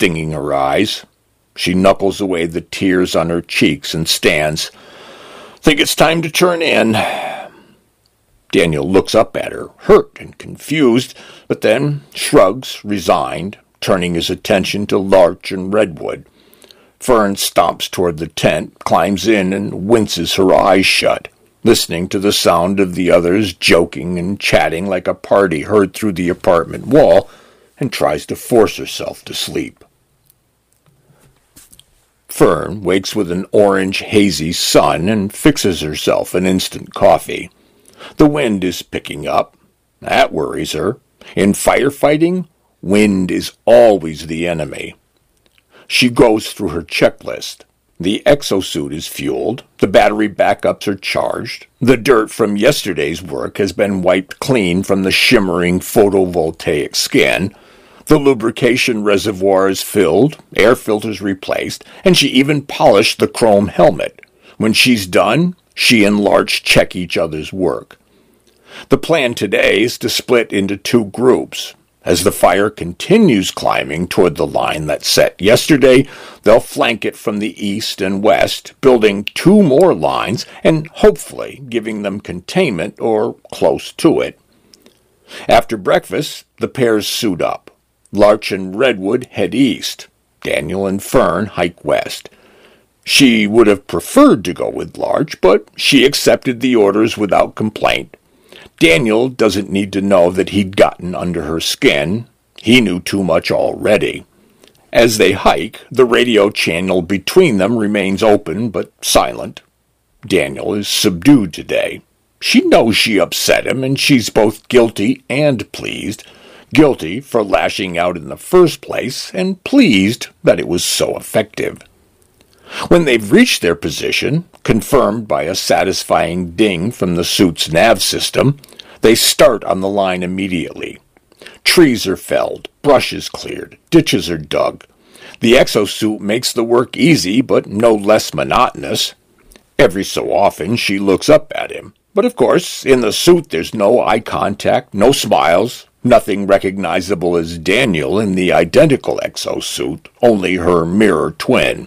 stinging her eyes. She knuckles away the tears on her cheeks and stands. "Think it's time to turn in." Daniel looks up at her, hurt and confused, but then shrugs, resigned, turning his attention to Larch and Redwood. Fern stomps toward the tent, climbs in, and winces her eyes shut, listening to the sound of the others joking and chatting like a party heard through the apartment wall, and tries to force herself to sleep. Fern wakes with an orange, hazy sun and fixes herself an instant coffee. The wind is picking up. That worries her. In firefighting, wind is always the enemy. She goes through her checklist. The exosuit is fueled, the battery backups are charged, the dirt from yesterday's work has been wiped clean from the shimmering photovoltaic skin, the lubrication reservoir is filled, air filters replaced, and she even polished the chrome helmet. When she's done, she and Larch check each other's work. The plan today is to split into 2 groups. As the fire continues climbing toward the line that set yesterday, they'll flank it from the east and west, building 2 more lines and hopefully giving them containment or close to it. After breakfast, the pairs suit up. Larch and Redwood head east. Daniel and Fern hike west. She would have preferred to go with Larch, but she accepted the orders without complaint. Daniel doesn't need to know that he'd gotten under her skin. He knew too much already. As they hike, the radio channel between them remains open but silent. Daniel is subdued today. She knows she upset him, and she's both guilty and pleased. Guilty for lashing out in the first place, and pleased that it was so effective. When they've reached their position, confirmed by a satisfying ding from the suit's nav system, they start on the line immediately. Trees are felled, brushes cleared, ditches are dug. The exosuit makes the work easy, but no less monotonous. Every so often she looks up at him. But of course, in the suit there's no eye contact, no smiles, nothing recognizable as Daniel in the identical exosuit, only her mirror twin.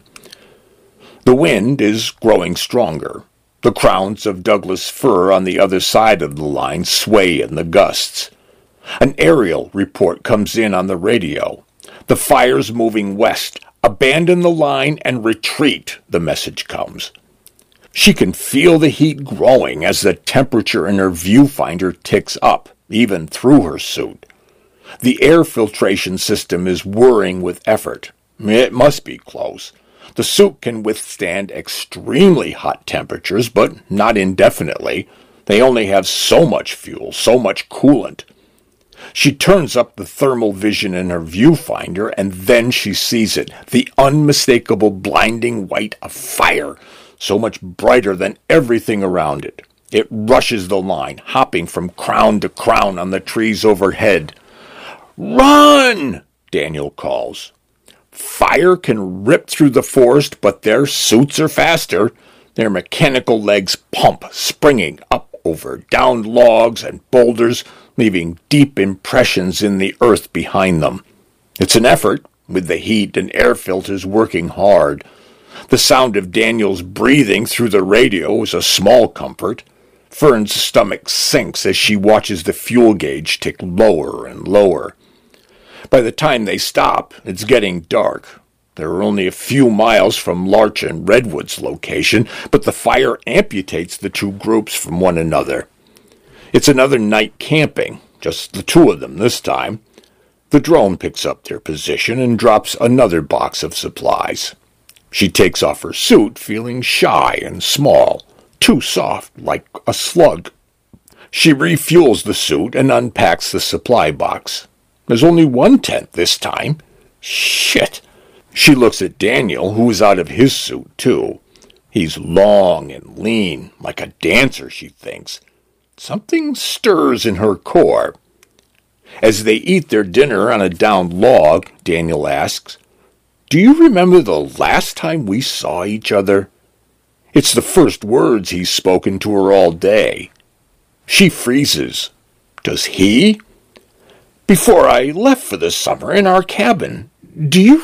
The wind is growing stronger. The crowns of Douglas fir on the other side of the line sway in the gusts. An aerial report comes in on the radio. "The fire's moving west. Abandon the line and retreat," the message comes. She can feel the heat growing as the temperature in her viewfinder ticks up, even through her suit. The air filtration system is whirring with effort. It must be close. The suit can withstand extremely hot temperatures, but not indefinitely. They only have so much fuel, so much coolant. She turns up the thermal vision in her viewfinder, and then she sees it, the unmistakable blinding white of fire, so much brighter than everything around it. It rushes the line, hopping from crown to crown on the trees overhead. "Run!" Daniel calls. Fire can rip through the forest, but their suits are faster. Their mechanical legs pump, springing up over downed logs and boulders, leaving deep impressions in the earth behind them. It's an effort, with the heat and air filters working hard. The sound of Daniel's breathing through the radio is a small comfort. Fern's stomach sinks as she watches the fuel gauge tick lower and lower. By the time they stop, it's getting dark. They're only a few miles from Larch and Redwood's location, but the fire amputates the 2 groups from one another. It's another night camping, just the 2 of them this time. The drone picks up their position and drops another box of supplies. She takes off her suit, feeling shy and small, too soft, like a slug. She refuels the suit and unpacks the supply box. There's only 1 tent this time. Shit. She looks at Daniel, who is out of his suit, too. He's long and lean, like a dancer, she thinks. Something stirs in her core. As they eat their dinner on a downed log, Daniel asks, "Do you remember the last time we saw each other?" It's the first words he's spoken to her all day. She freezes. Does he? "Before I left for the summer in our cabin. Do you